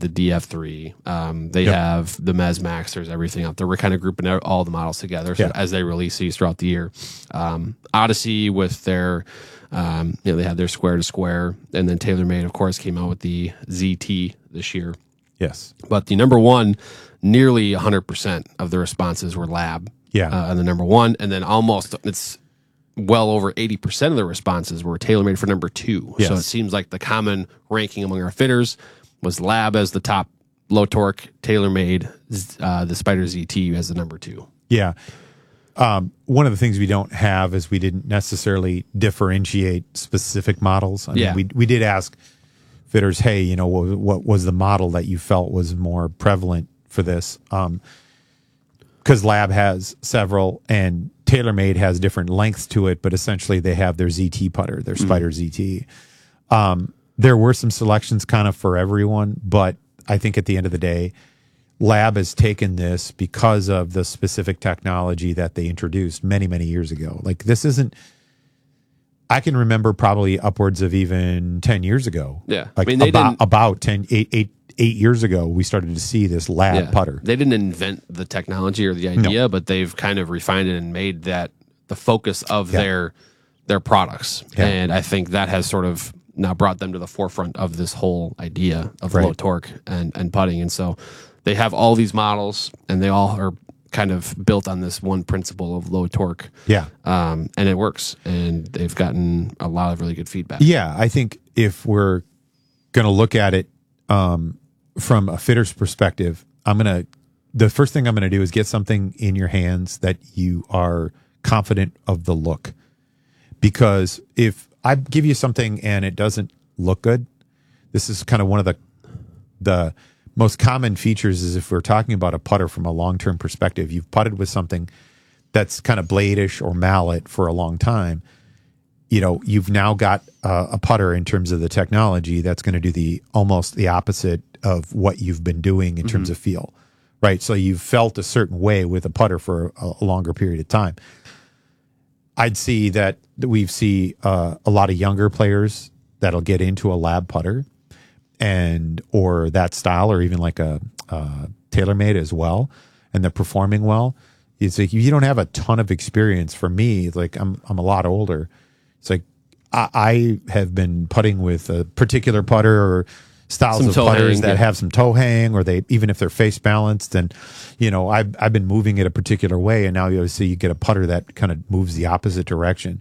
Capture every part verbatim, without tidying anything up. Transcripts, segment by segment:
the D F three. Um, they Yep. have the Mez Max. There's everything out there. We're kind of grouping out all the models together so Yeah. as they release these throughout the year. Um, Odyssey with their, um, you know, they had their square to square, and then TaylorMade, of course, came out with the Z T this year. Yes. But the number one, nearly one hundred percent of the responses were lab. Yeah. Uh, and the number one, and then almost it's well over eighty percent of the responses were TaylorMade for number two. Yes. So it seems like the common ranking among our fitters was lab as the top, low torque, TaylorMade, uh, the Spider Z T as the number two. Yeah. Um, one of the things we don't have is we didn't necessarily differentiate specific models. I Yeah. mean, we we did ask fitters, hey, you know, what, what was the model that you felt was more prevalent for this? Um, because Lab has several and TaylorMade has different lengths to it, but essentially they have their Z T putter, their Spider mm. Z T. Um, there were some selections kind of for everyone, but I think at the end of the day, Lab has taken this because of the specific technology that they introduced many, many years ago. Like this isn't, I can remember probably upwards of even ten years ago. Yeah. Like I mean, they about, didn't, about ten, eight, eight, eight years ago, we started to see this Lab yeah, putter. They didn't invent the technology or the idea, no. but they've kind of refined it and made that the focus of yeah. their, their products. Yeah. And I think that has sort of now brought them to the forefront of this whole idea of right. low torque and, and putting. And so they have all these models and they all are kind of built on this one principle of low torque. Yeah. Um, and it works. And they've gotten a lot of really good feedback. Yeah. I think if we're going to look at it um, from a fitter's perspective, I'm going to, the first thing I'm going to do is get something in your hands that you are confident of the look. Because if I give you something and it doesn't look good, this is kind of one of the, the, most common features is if we're talking about a putter from a long-term perspective, you've putted with something that's kind of blade-ish or mallet for a long time. You know, you've now got uh, a putter in terms of the technology that's going to do the almost the opposite of what you've been doing in mm-hmm. terms of feel, right? So you've felt a certain way with a putter for a, a longer period of time. I'd see that we see uh, a lot of younger players that'll get into a lab putter and or that style, or even like a uh, TaylorMade as well, and they're performing well. It's like you don't have a ton of experience. For me, like I'm I'm a lot older. It's like I, I have been putting with a particular putter or styles some of toe putters hang, that yeah. have some toe hang, or they even if they're face balanced, and you know I've I've been moving it a particular way, and now you see you get a putter that kind of moves the opposite direction.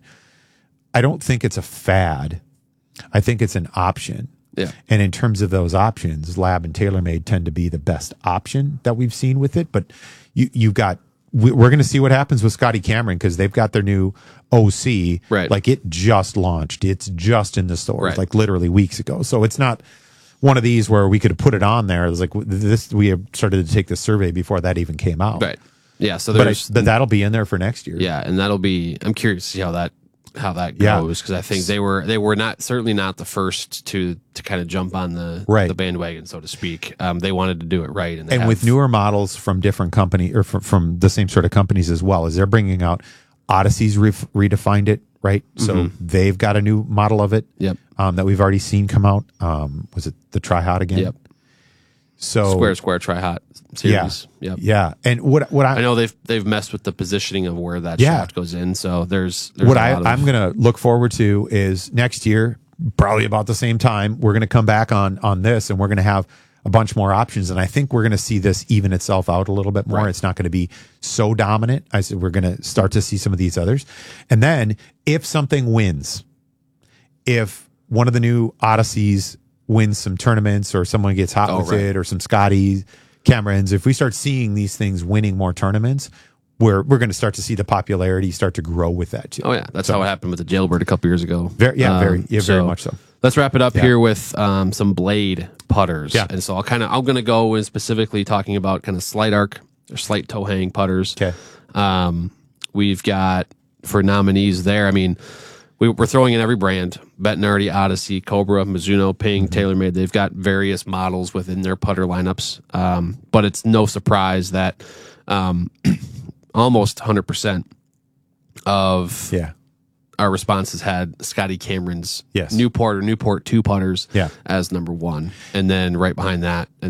I don't think it's a fad. I think it's an option. Yeah. And in terms of those options, Lab and TaylorMade tend to be the best option that we've seen with it. But you, you've got, we, we're going to see what happens with Scotty Cameron because they've got their new O C. Right. Like it just launched. It's just in the stores, right. like literally weeks ago. So it's not one of these where we could have put it on there. It was like this, we have started to take the survey before that even came out. Right. Yeah. So but there's, I, that'll be in there for next year. Yeah. And that'll be, I'm curious to see how that, how that Yeah. goes because I think they were they were not certainly not the first to to kind of jump on the Right. the bandwagon, so to speak. Um, they wanted to do it right, and, they and have, with newer models from different company or from, from the same sort of companies as well, as they're bringing out Odyssey's re- redefined it, right? So Mhm. they've got a new model of it Yep. um, that we've already seen come out. Um, was it the Tri Hot again? Yep. So Square Square Tri Hot series. Yeah. Yep. Yeah. And what what I, I know they've they've messed with the positioning of where that Yeah. shaft goes in. So there's, there's what a I, lot of, I'm going to look forward to is next year, probably about the same time, we're going to come back on on this and we're going to have a bunch more options. And I think we're going to see this even itself out a little bit more. Right. It's not going to be so dominant. I said we're going to start to see some of these others. And then if something wins, if one of the new Odysseys wins some tournaments or someone gets hot Oh, with right. it or some Scotty Camerons, if we start seeing these things winning more tournaments, we're we're going to start to see the popularity start to grow with that too. oh yeah, that's So- how it happened with the Jailbird a couple years ago. Very, yeah, very, Um, yeah, very much so. Let's wrap it up Yeah. here with um, some blade putters. Yeah. And so I'll kind of I'm going to go in specifically talking about kind of slight arc or slight toe hang putters. Okay. Um, we've got for nominees there. I mean, we, we're throwing in every brand: Bettinardi, Odyssey, Cobra, Mizuno, Ping, Mm-hmm. TaylorMade. They've got various models within their putter lineups. Um, but it's no surprise that um, almost one hundred percent of Yeah. our responses had Scotty Cameron's Yes. Newport or Newport two putters Yeah. as number one, and then right behind that.